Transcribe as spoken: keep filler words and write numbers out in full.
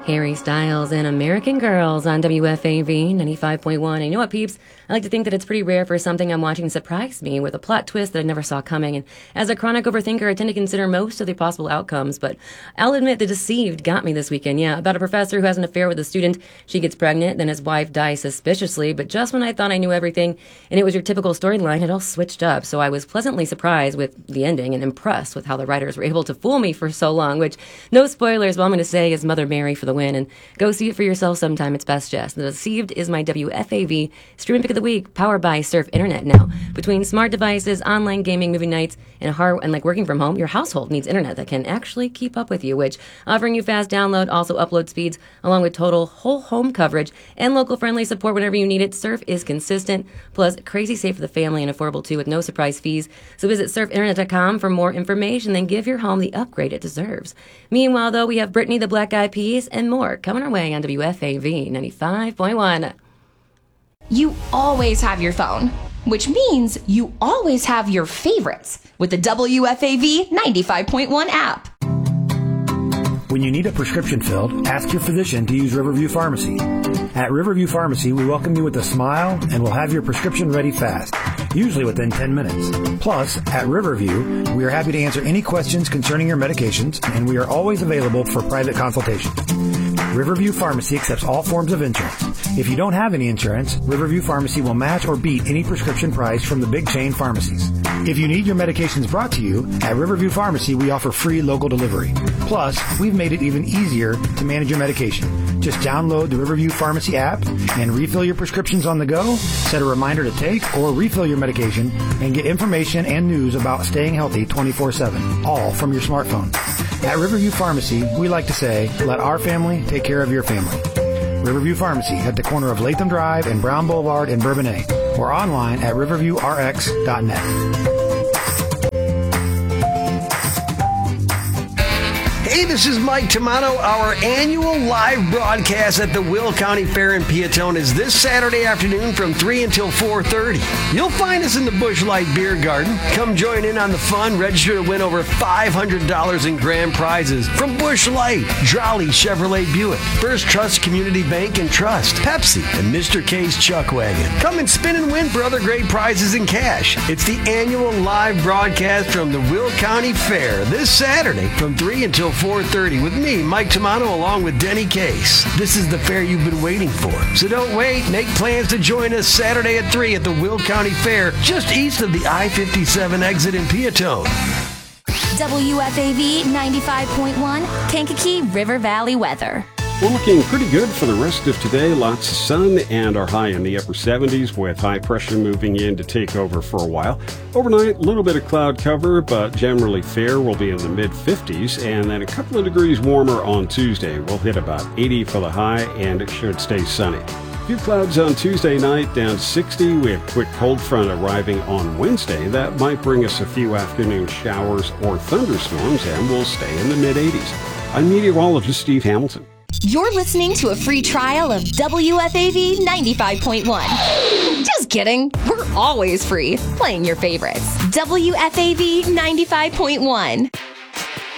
Harry Styles and American Girls on W F A V ninety-five point one. And you know what, peeps? I like to think that it's pretty rare for something I'm watching to surprise me with a plot twist that I never saw coming. And as a chronic overthinker, I tend to consider most of the possible outcomes. But I'll admit The Deceived got me this weekend. Yeah, about a professor who has an affair with a student. She gets pregnant, then his wife dies suspiciously. But just when I thought I knew everything, and it was your typical storyline, it all switched up. So I was pleasantly surprised with the ending and impressed with how the writers were able to fool me for so long, which, no spoilers, but all I'm going to say is Mother Mary for the win. And go see it for yourself sometime. It's best just. The Deceived is my W F A V streaming pick of the week, powered by Surf Internet. Now, between smart devices, online gaming, movie nights, and hard and like working from home, your household needs internet that can actually keep up with you, which offering you fast download, also upload speeds, along with total whole home coverage and local friendly support whenever you need it. Surf is consistent, plus crazy safe for the family and affordable too with no surprise fees. So visit surf internet dot com for more information, then give your home the upgrade it deserves. Meanwhile, though, we have Britney, the Black Eyed Peas, and more coming our way on W F A V ninety-five point one. You always have your phone, which means you always have your favorites with the W F A V ninety-five point one app. When you need a prescription filled, ask your physician to use Riverview Pharmacy. At Riverview Pharmacy, we welcome you with a smile and will have your prescription ready fast, usually within ten minutes. Plus, at Riverview, we are happy to answer any questions concerning your medications, and we are always available for private consultation. Riverview Pharmacy accepts all forms of insurance. If you don't have any insurance, Riverview Pharmacy will match or beat any prescription price from the big chain pharmacies. If you need your medications brought to you, at Riverview Pharmacy, we offer free local delivery. Plus, we've made it even easier to manage your medication. Just download the Riverview Pharmacy app and refill your prescriptions on the go, set a reminder to take or refill your medication, and get information and news about staying healthy twenty-four seven, all from your smartphone. At Riverview Pharmacy, we like to say, let our family take care of your family. Riverview Pharmacy at the corner of Latham Drive and Brown Boulevard in Bourbonnais, or online at riverview r x dot net. Hey, this is Mike Tomato. Our annual live broadcast at the Will County Fair in Peatone is this Saturday afternoon from three until four thirty. You'll find us in the Busch Light Beer Garden. Come join in on the fun. Register to win over five hundred dollars in grand prizes from Busch Light, Jolly Chevrolet Buick, First Trust Community Bank and Trust, Pepsi, and Mister K's Chuck Wagon. Come and spin and win for other great prizes and cash. It's the annual live broadcast from the Will County Fair this Saturday from three until four thirty with me, Mike Tomato, along with Denny Case. This is the fair you've been waiting for. So don't wait. Make plans to join us Saturday at three at the Will County Fair, just east of the I fifty-seven exit in Peatone. W F A V ninety-five point one, Kankakee River Valley weather. We're looking pretty good for the rest of today. Lots of sun and our high in the upper seventies with high pressure moving in to take over for a while. Overnight, a little bit of cloud cover, but generally fair. We'll be in the mid fifties and then a couple of degrees warmer on Tuesday. We'll hit about eighty for the high and it should stay sunny. A few clouds on Tuesday night, down sixty. We have a quick cold front arriving on Wednesday. That might bring us a few afternoon showers or thunderstorms and we'll stay in the mid eighties. I'm meteorologist Steve Hamilton. You're listening to a free trial of W F A V ninety-five point one. Just kidding. We're always free, playing your favorites. W F A V ninety-five point one.